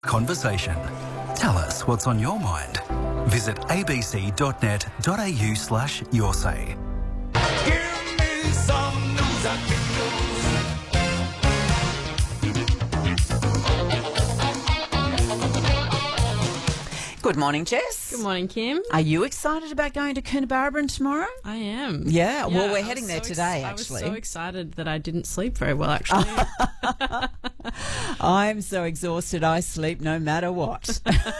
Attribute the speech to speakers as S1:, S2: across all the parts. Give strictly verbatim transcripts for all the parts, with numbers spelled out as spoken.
S1: Conversation. Tell us what's on your mind. Visit abc.net.au slash your say.
S2: Give me some news I can
S3: Good morning, Jess.
S4: Good morning, Kim.
S3: Are you excited about going to Coonabarabran tomorrow?
S4: I am.
S3: Yeah, well,
S4: Yeah,
S3: we're
S4: I
S3: heading
S4: was
S3: there
S4: so
S3: today,
S4: ex-
S3: actually.
S4: I was so excited that I didn't sleep very well, actually.
S3: I'm so exhausted, I sleep no matter what.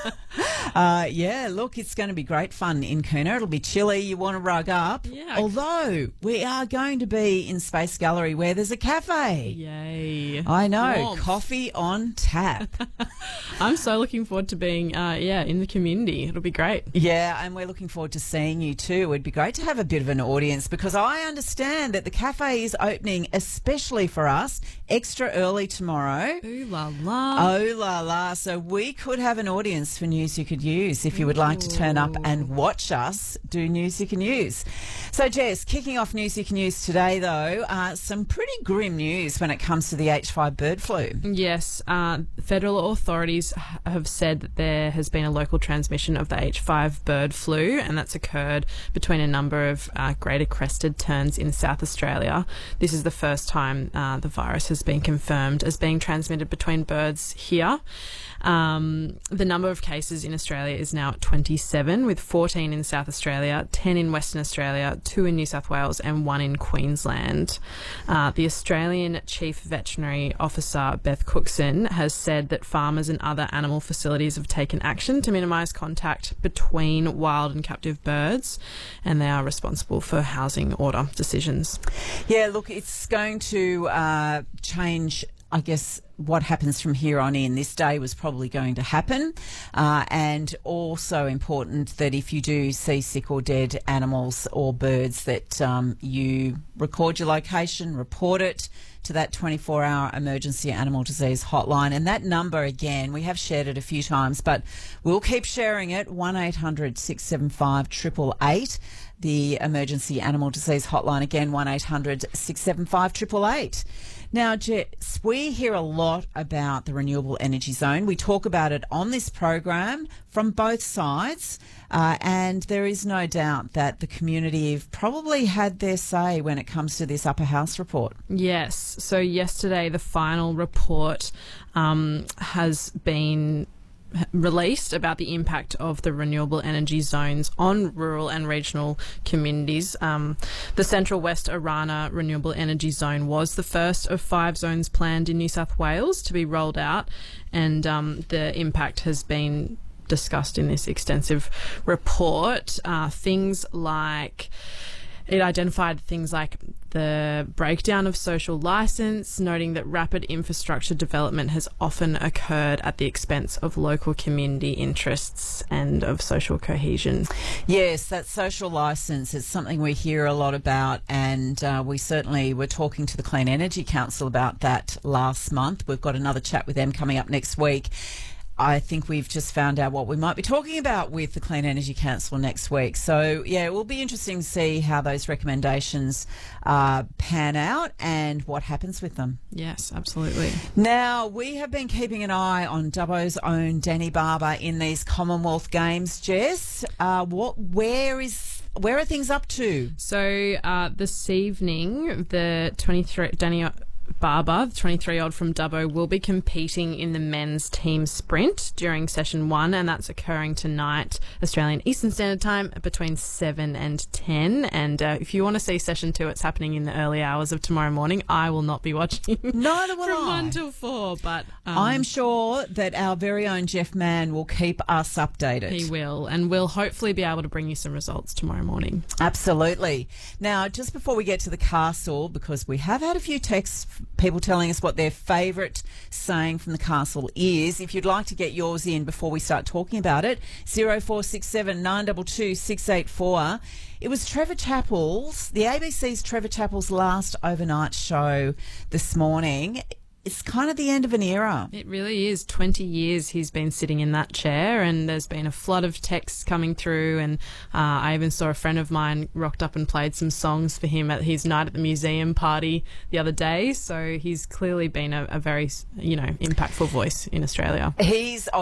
S3: uh, yeah, look, it's going to be great fun in Coona. It'll be chilly. You want to rug up.
S4: Yeah.
S3: Although we are going to be in Space Gallery where there's a cafe.
S4: Yay.
S3: I know.
S4: Warmth.
S3: Coffee on tap.
S4: I'm so looking forward to being, uh, yeah, in the community. It'll be great.
S3: Yeah, and we're looking forward to seeing you too. It'd be great to have a bit of an audience because I understand that the cafe is opening, especially for us, extra early tomorrow.
S4: Ooh la la.
S3: Oh la la. So we could have an audience for News You Could Use if you would like to turn up and watch us do News You Can Use. So Jess, kicking off News You Can Use today though, uh, some pretty grim news when it comes to the H five bird flu.
S4: Yes, uh, federal authorities h- have said that there has been a local transmission of the H five bird flu, and that's occurred between a number of uh, greater crested terns in South Australia. This is the first time uh, the virus has been confirmed as being transmitted between birds here. Um, the number of cases in Australia is now at twenty-seven, with fourteen in South Australia, ten in Western Australia, two in New South Wales and one in Queensland. Uh, the Australian Chief Veterinary Officer, Beth Cookson, has said that farmers and other animal facilities have taken action to minimise contact between wild and captive birds, and they are responsible for housing order decisions.
S3: Yeah, look, it's going to uh, change, I guess, what happens from here on in. This day was probably going to happen, uh, and also important that if you do see sick or dead animals or birds that um, you record your location, report it to that twenty-four hour emergency animal disease hotline. And that number, again, we have shared it a few times, but we'll keep sharing it, one eight hundred six seven five eight eight eight. The emergency animal disease hotline, again, one eight hundred six seven five eight eight eight. Now, Jess, we hear a lot about the renewable energy zone. We talk about it on this program from both sides, uh, and there is no doubt that the community have probably had their say when it comes to this upper house report.
S4: Yes. So yesterday, the final report um, has been released about the impact of the renewable energy zones on rural and regional communities. Um, the Central West Arana Renewable Energy Zone was the first of five zones planned in New South Wales to be rolled out, and um, the impact has been discussed in this extensive report. Uh, things like It identified things like the breakdown of social licence, noting that rapid infrastructure development has often occurred at the expense of local community interests and of social cohesion.
S3: Yes, that social licence is something we hear a lot about, and uh, we certainly were talking to the Clean Energy Council about that last month. We've got another chat with them coming up next week. I think we've just found out what we might be talking about with the Clean Energy Council next week. So, yeah, it will be interesting to see how those recommendations uh, pan out and what happens with them.
S4: Yes, absolutely.
S3: Now, we have been keeping an eye on Dubbo's own Danny Barber in these Commonwealth Games, Jess. Uh, what, where is... Where are things up to?
S4: So, uh, this evening, the twenty-three... Danny... Barber, the twenty-three-year-old from Dubbo, will be competing in the men's team sprint during session one, and that's occurring tonight, Australian Eastern Standard Time, between seven and ten. And uh, if you want to see session two, it's happening in the early hours of tomorrow morning. I will not be watching
S3: Neither will
S4: from
S3: I.
S4: one till four, but um,
S3: I'm sure that our very own Jeff Mann will keep us updated.
S4: he will, and we'll hopefully be able to bring you some results tomorrow morning.
S3: Absolutely. Now, just before we get to the castle, because we have had a few texts, people telling us what their favourite saying from the castle is. If you'd like to get yours in before we start talking about it, zero four six seven nine two two six eight four. It was Trevor Chappell's, the A B C's Trevor Chappell's last overnight show this morning. it's kind of the end of an era.
S4: It really is. twenty years he's been sitting in that chair, and there's been a flood of texts coming through, and uh, I even saw a friend of mine rocked up and played some songs for him at his night at the museum party the other day. So he's clearly been a, a very, you know, impactful voice in Australia.
S3: He's